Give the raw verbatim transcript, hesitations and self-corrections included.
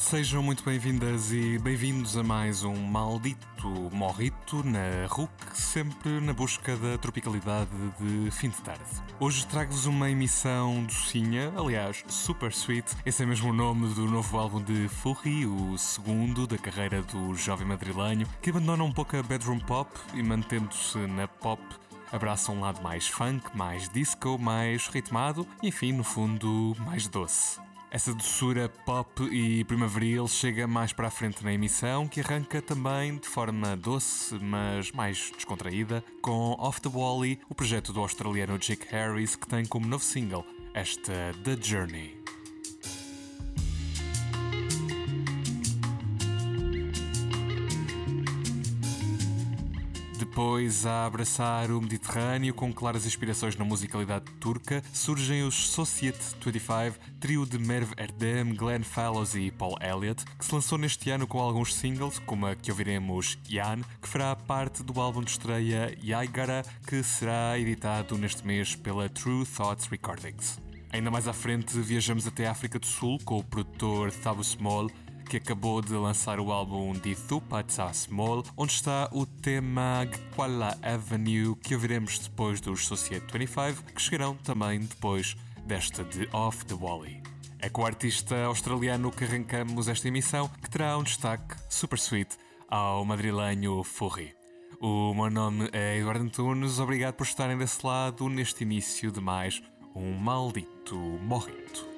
Sejam muito bem-vindas e bem-vindos a mais um maldito morrito na R U C, sempre na busca da tropicalidade de fim de tarde. Hoje trago-vos uma emissão docinha, aliás, super sweet. Esse é mesmo o nome do novo álbum de Furry, o segundo da carreira do jovem madrilenho, que abandona um pouco a bedroom pop e, mantendo-se na pop, abraça um lado mais funk, mais disco, mais ritmado e, enfim, no fundo, mais doce. Essa doçura pop e primaveril chega mais para a frente na emissão, que arranca também de forma doce, mas mais descontraída, com Off the Wally, o projeto do australiano Jake Harris, que tem como novo single esta The Journey. Depois, a abraçar o Mediterrâneo com claras inspirações na musicalidade turca, surgem os Societe vinte e cinco, trio de Merve Erdem, Glenn Fallows e Paul Elliott, que se lançou neste ano com alguns singles, como a que ouviremos Yan, que fará parte do álbum de estreia Yaigara, que será editado neste mês pela True Thoughts Recordings. Ainda mais à frente, viajamos até a África do Sul com o produtor Thabo Small, que acabou de lançar o álbum de Thupa Tsa Small, onde está o tema Gwala Avenue, que ouviremos depois dos Societe vinte e cinco, que chegarão também depois desta de Off the Wally. É com o artista australiano que arrancamos esta emissão, que terá um destaque super sweet ao madrilenho Furry. O meu nome é Eduardo Antunes, obrigado por estarem desse lado neste início de mais um maldito morrito.